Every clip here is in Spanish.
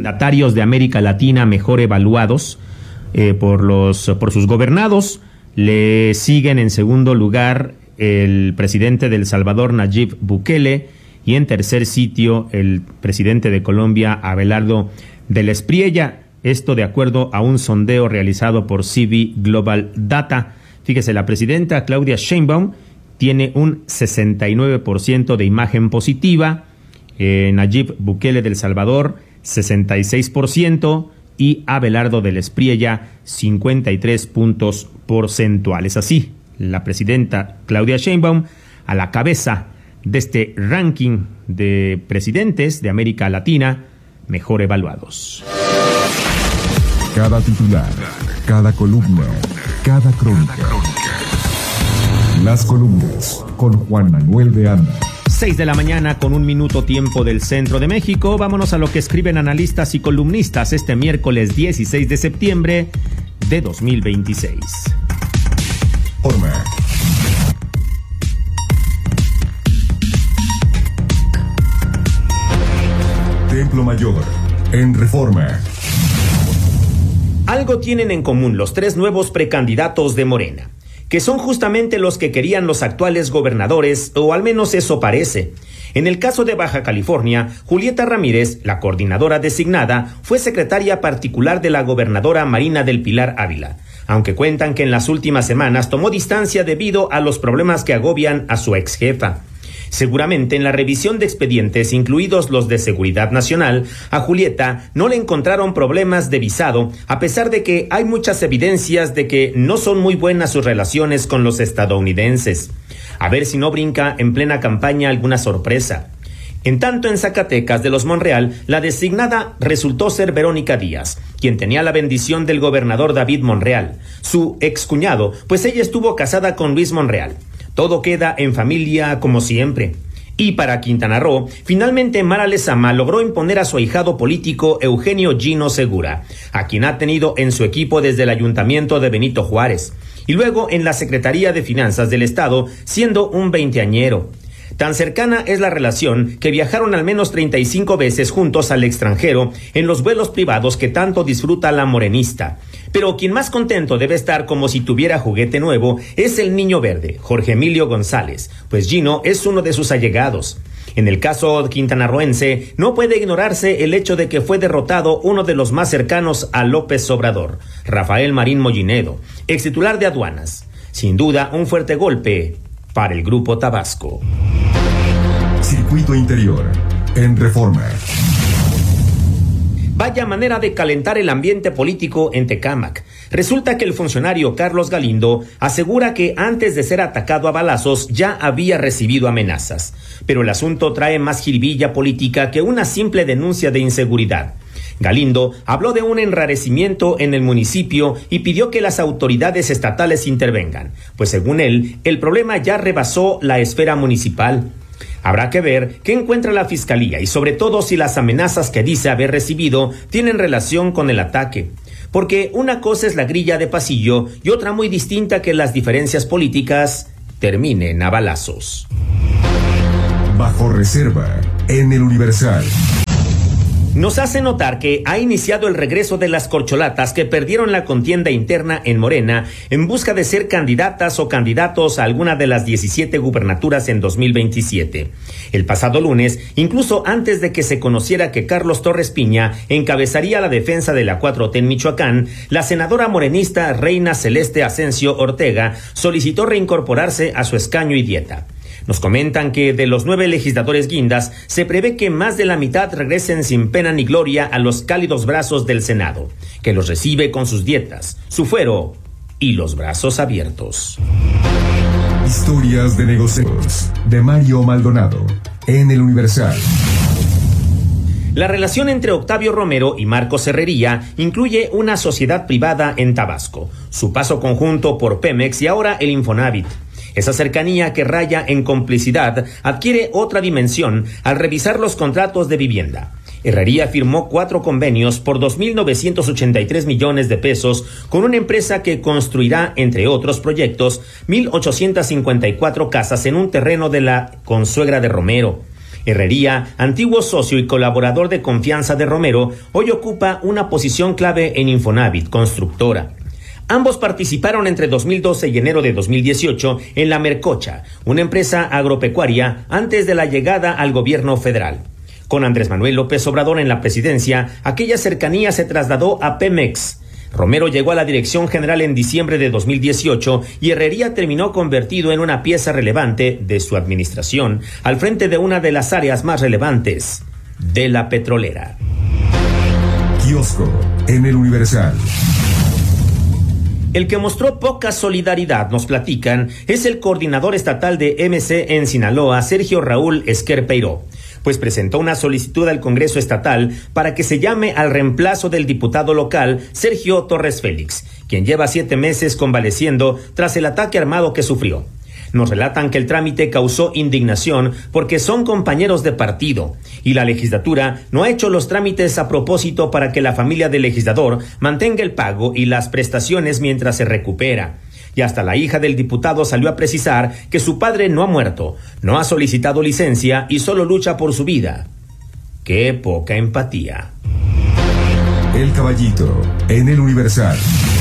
mandatarios de América Latina mejor evaluados por sus gobernados. Le siguen en segundo lugar el presidente de El Salvador, Nayib Bukele, y en tercer sitio el presidente de Colombia, Abelardo del Espriella. Esto de acuerdo a un sondeo realizado por CV Global Data. Fíjese, la presidenta Claudia Sheinbaum tiene un 69% de imagen positiva, Nayib Bukele del Salvador 66% y Abelardo del Espriella 53 puntos porcentuales. Así, la presidenta Claudia Sheinbaum a la cabeza de este ranking de presidentes de América Latina mejor evaluados. Cada titular, cada columna, cada crónica. Las columnas con Juan Manuel de Anda. 6 de la mañana con 1 minuto tiempo del centro de México. Vámonos a lo que escriben analistas y columnistas este miércoles 16 de septiembre de 2026. Forma. Templo Mayor, en Reforma. Algo tienen en común los 3 nuevos precandidatos de Morena, que son justamente los que querían los actuales gobernadores, o al menos eso parece. En el caso de Baja California, Julieta Ramírez, la coordinadora designada, fue secretaria particular de la gobernadora Marina del Pilar Ávila, aunque cuentan que en las últimas semanas tomó distancia debido a los problemas que agobian a su ex jefa. Seguramente en la revisión de expedientes, incluidos los de Seguridad Nacional, a Julieta no le encontraron problemas de visado, a pesar de que hay muchas evidencias de que no son muy buenas sus relaciones con los estadounidenses. A ver si no brinca en plena campaña alguna sorpresa. En tanto, en Zacatecas de los Monreal, la designada resultó ser Verónica Díaz, quien tenía la bendición del gobernador David Monreal, su excuñado, pues ella estuvo casada con Luis Monreal. Todo queda en familia como siempre. Y para Quintana Roo, finalmente Mara Lezama logró imponer a su ahijado político Eugenio Gino Segura, a quien ha tenido en su equipo desde el ayuntamiento de Benito Juárez, y luego en la Secretaría de Finanzas del Estado, siendo un veinteañero. Tan cercana es la relación que viajaron al menos 35 veces juntos al extranjero en los vuelos privados que tanto disfruta la morenista. Pero quien más contento debe estar como si tuviera juguete nuevo es el niño verde, Jorge Emilio González, pues Gino es uno de sus allegados. En el caso quintanarroense, no puede ignorarse el hecho de que fue derrotado uno de los más cercanos a López Obrador, Rafael Marín Mollinedo, ex titular de aduanas. Sin duda, un fuerte golpe para el Grupo Tabasco. Circuito Interior, en Reforma. Vaya manera de calentar el ambiente político en Tecámac. Resulta que el funcionario Carlos Galindo asegura que antes de ser atacado a balazos ya había recibido amenazas. Pero el asunto trae más jiribilla política que una simple denuncia de inseguridad. Galindo habló de un enrarecimiento en el municipio y pidió que las autoridades estatales intervengan, pues según él, el problema ya rebasó la esfera municipal. Habrá que ver qué encuentra la fiscalía y sobre todo si las amenazas que dice haber recibido tienen relación con el ataque. Porque una cosa es la grilla de pasillo y otra muy distinta que las diferencias políticas terminen a balazos. Bajo reserva, en el Universal. Nos hace notar que ha iniciado el regreso de las corcholatas que perdieron la contienda interna en Morena en busca de ser candidatas o candidatos a alguna de las 17 gubernaturas en 2027. El pasado lunes, incluso antes de que se conociera que Carlos Torres Piña encabezaría la defensa de la 4T en Michoacán, la senadora morenista Reina Celeste Asensio Ortega solicitó reincorporarse a su escaño y dieta. Nos comentan que de los 9 legisladores guindas, se prevé que más de la mitad regresen sin pena ni gloria a los cálidos brazos del Senado, que los recibe con sus dietas, su fuero y los brazos abiertos. Historias de negocios, de Mario Maldonado, en el Universal. La relación entre Octavio Romero y Marcos Herrería incluye una sociedad privada en Tabasco, su paso conjunto por Pemex y ahora el Infonavit. Esa cercanía que raya en complicidad adquiere otra dimensión al revisar los contratos de vivienda. Herrería firmó 4 convenios por 2.983 millones de pesos con una empresa que construirá, entre otros proyectos, 1.854 casas en un terreno de la consuegra de Romero. Herrería, antiguo socio y colaborador de confianza de Romero, hoy ocupa una posición clave en Infonavit, constructora. Ambos participaron entre 2012 y enero de 2018 en La Mercocha, una empresa agropecuaria antes de la llegada al gobierno federal. Con Andrés Manuel López Obrador en la presidencia, aquella cercanía se trasladó a Pemex. Romero llegó a la dirección general en diciembre de 2018 y Herrería terminó convertido en una pieza relevante de su administración al frente de una de las áreas más relevantes de la petrolera. Kiosco en el Universal. El que mostró poca solidaridad, nos platican, es el coordinador estatal de MC en Sinaloa, Sergio Raúl Esquer Peiró, pues presentó una solicitud al Congreso Estatal para que se llame al reemplazo del diputado local Sergio Torres Félix, quien lleva 7 meses convaleciendo tras el ataque armado que sufrió. Nos relatan que el trámite causó indignación porque son compañeros de partido y la legislatura no ha hecho los trámites a propósito para que la familia del legislador mantenga el pago y las prestaciones mientras se recupera. Y hasta la hija del diputado salió a precisar que su padre no ha muerto, no ha solicitado licencia y solo lucha por su vida. ¡Qué poca empatía! El Caballito en el Universal.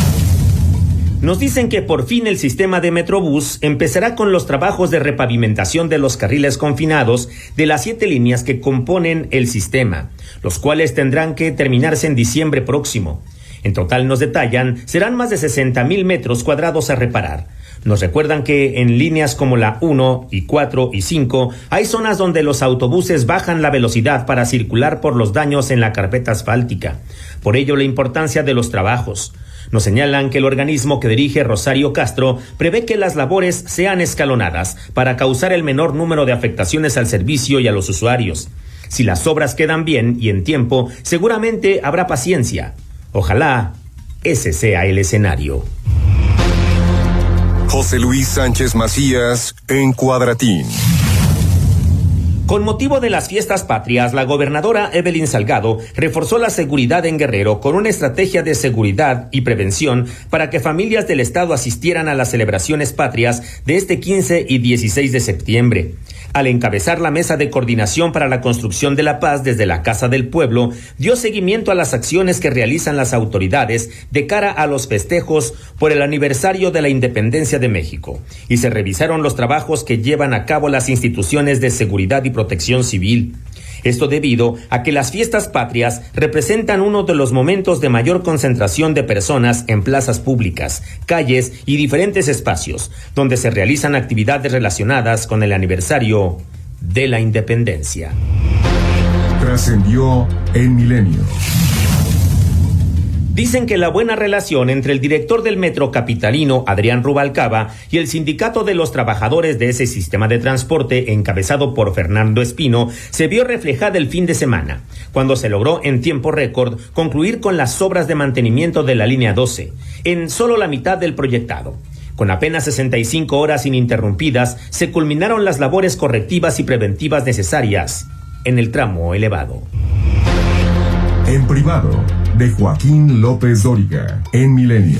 Nos dicen que por fin el sistema de Metrobús empezará con los trabajos de repavimentación de los carriles confinados de las 7 líneas que componen el sistema, los cuales tendrán que terminarse en diciembre próximo. En total, nos detallan, serán más de 60,000 metros cuadrados a reparar. Nos recuerdan que en líneas como la 1 y 4 y 5 hay zonas donde los autobuses bajan la velocidad para circular por los daños en la carpeta asfáltica. Por ello, la importancia de los trabajos. Nos señalan que el organismo que dirige Rosario Castro prevé que las labores sean escalonadas para causar el menor número de afectaciones al servicio y a los usuarios. Si las obras quedan bien y en tiempo, seguramente habrá paciencia. Ojalá ese sea el escenario. José Luis Sánchez Macías en Cuadratín. Con motivo de las fiestas patrias, la gobernadora Evelyn Salgado reforzó la seguridad en Guerrero con una estrategia de seguridad y prevención para que familias del estado asistieran a las celebraciones patrias de este 15 y 16 de septiembre. Al encabezar la mesa de coordinación para la construcción de la paz desde la Casa del Pueblo, dio seguimiento a las acciones que realizan las autoridades de cara a los festejos por el aniversario de la independencia de México, y se revisaron los trabajos que llevan a cabo las instituciones de seguridad y protección civil. Esto debido a que las fiestas patrias representan uno de los momentos de mayor concentración de personas en plazas públicas, calles y diferentes espacios, donde se realizan actividades relacionadas con el aniversario de la independencia. Trascendió en Milenio. Dicen que la buena relación entre el director del Metro capitalino, Adrián Rubalcaba, y el sindicato de los trabajadores de ese sistema de transporte, encabezado por Fernando Espino, se vio reflejada el fin de semana, cuando se logró en tiempo récord concluir con las obras de mantenimiento de la línea 12, en solo la mitad del proyectado. Con apenas 65 horas ininterrumpidas, se culminaron las labores correctivas y preventivas necesarias en el tramo elevado. En privado, de Joaquín López Dóriga, en Milenio.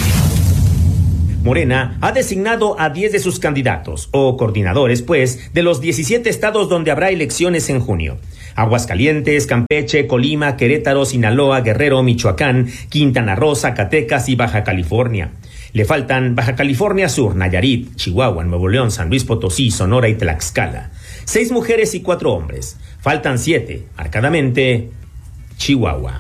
Morena ha designado a 10 de sus candidatos, o coordinadores, pues, de los 17 estados donde habrá elecciones en junio. Aguascalientes, Campeche, Colima, Querétaro, Sinaloa, Guerrero, Michoacán, Quintana Roo, Zacatecas y Baja California. Le faltan Baja California Sur, Nayarit, Chihuahua, Nuevo León, San Luis Potosí, Sonora y Tlaxcala. 6 mujeres y 4 hombres. Faltan 7, marcadamente, Chihuahua.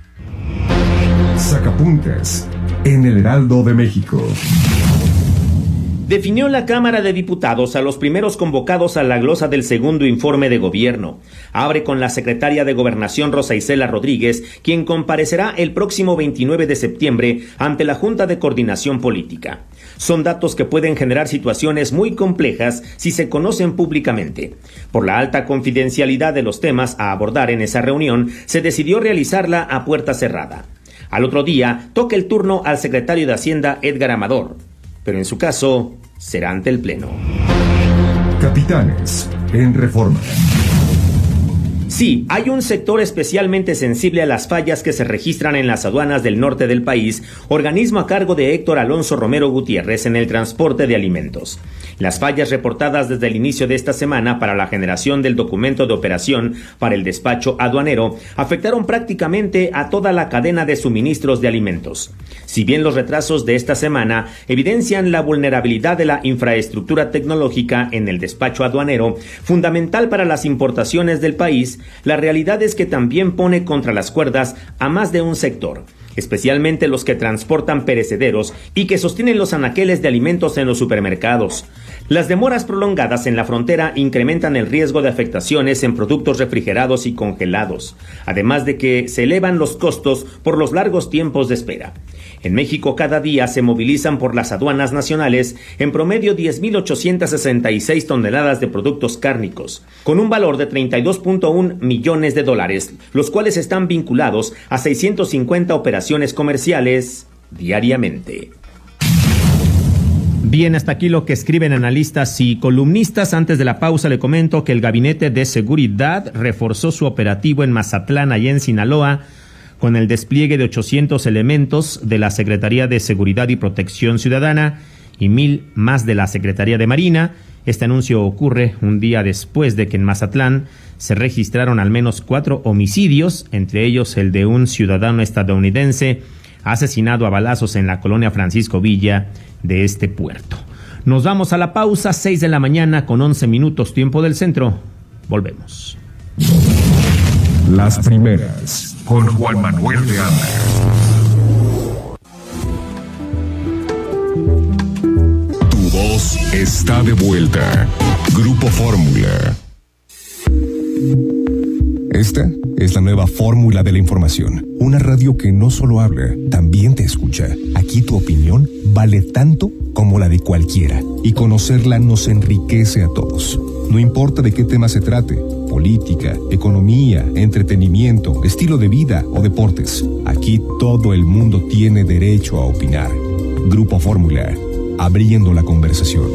Sacapuntas en el Heraldo de México. Definió la Cámara de Diputados a los primeros convocados a la glosa del segundo informe de gobierno. Abre con la secretaria de Gobernación Rosa Isela Rodríguez, quien comparecerá el próximo 29 de septiembre ante la Junta de Coordinación Política. Son datos que pueden generar situaciones muy complejas si se conocen públicamente. Por la alta confidencialidad de los temas a abordar en esa reunión, se decidió realizarla a puerta cerrada. Al otro día, toca el turno al secretario de Hacienda Edgar Amador, pero en su caso, será ante el Pleno. Capitanes en Reforma. Sí, hay un sector especialmente sensible a las fallas que se registran en las aduanas del norte del país, organismo a cargo de Héctor Alonso Romero Gutiérrez en el transporte de alimentos. Las fallas reportadas desde el inicio de esta semana para la generación del documento de operación para el despacho aduanero afectaron prácticamente a toda la cadena de suministros de alimentos. Si bien los retrasos de esta semana evidencian la vulnerabilidad de la infraestructura tecnológica en el despacho aduanero, fundamental para las importaciones del país, la realidad es que también pone contra las cuerdas a más de un sector, especialmente los que transportan perecederos y que sostienen los anaqueles de alimentos en los supermercados. Las demoras prolongadas en la frontera incrementan el riesgo de afectaciones en productos refrigerados y congelados, además de que se elevan los costos por los largos tiempos de espera. En México cada día se movilizan por las aduanas nacionales en promedio 10.866 toneladas de productos cárnicos, con un valor de $32.1 millones, los cuales están vinculados a 650 operaciones comerciales diariamente. Bien, hasta aquí lo que escriben analistas y columnistas. Antes de la pausa le comento que el Gabinete de Seguridad reforzó su operativo en Mazatlán, allá en Sinaloa, con el despliegue de 800 elementos de la Secretaría de Seguridad y Protección Ciudadana y 1,000 más de la Secretaría de Marina. Este anuncio ocurre un día después de que en Mazatlán se registraron al menos 4 homicidios, entre ellos el de un ciudadano estadounidense asesinado a balazos en la colonia Francisco Villa de este puerto. Nos vamos a la pausa, 6 de la mañana con 11 minutos, tiempo del centro. Volvemos. Las primeras, con Juan Manuel de Anda. Tu voz está de vuelta. Grupo Fórmula. Esta es la nueva fórmula de la información. Una radio que no solo habla, también te escucha. Aquí tu opinión vale tanto como la de cualquiera. Y conocerla nos enriquece a todos. No importa de qué tema se trate: política, economía, entretenimiento, estilo de vida o deportes. Aquí todo el mundo tiene derecho a opinar. Grupo Fórmula, abriendo la conversación.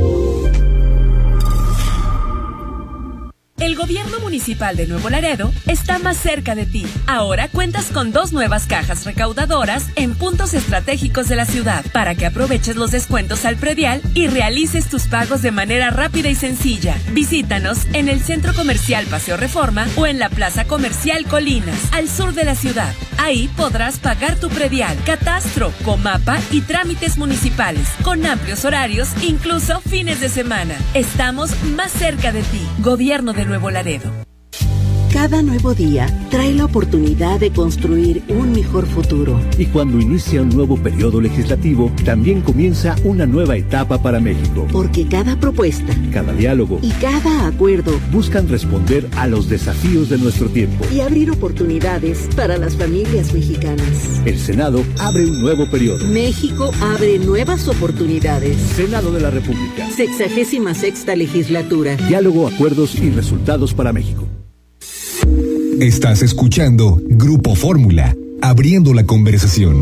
El gobierno municipal de Nuevo Laredo está más cerca de ti. Ahora cuentas con 2 nuevas cajas recaudadoras en puntos estratégicos de la ciudad para que aproveches los descuentos al predial y realices tus pagos de manera rápida y sencilla. Visítanos en el Centro Comercial Paseo Reforma o en la Plaza Comercial Colinas, al sur de la ciudad. Ahí podrás pagar tu predial, catastro, comapa y trámites municipales, con amplios horarios, incluso fines de semana. Estamos más cerca de ti. Gobierno de Nuevo Laredo. Cada nuevo día trae la oportunidad de construir un mejor futuro. Y cuando inicia un nuevo periodo legislativo, también comienza una nueva etapa para México. Porque cada propuesta, cada diálogo y cada acuerdo buscan responder a los desafíos de nuestro tiempo y abrir oportunidades para las familias mexicanas. El Senado abre un nuevo periodo. México abre nuevas oportunidades. Senado de la República. 66ª legislatura. Diálogo, acuerdos y resultados para México. Estás escuchando Grupo Fórmula, abriendo la conversación.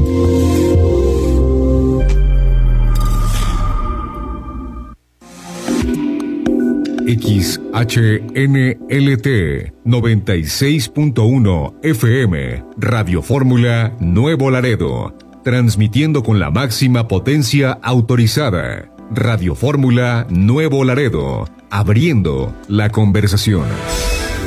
XHNLT 96.1 FM, Radio Fórmula Nuevo Laredo, transmitiendo con la máxima potencia autorizada. Radio Fórmula Nuevo Laredo, abriendo la conversación.